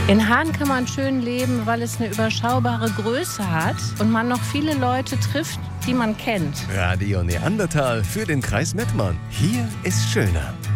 In Hahn kann man schön leben, weil es eine überschaubare Größe hat und man noch viele Leute trifft, die man kennt. Radio Neandertal für den Kreis Mettmann. Hier ist schöner.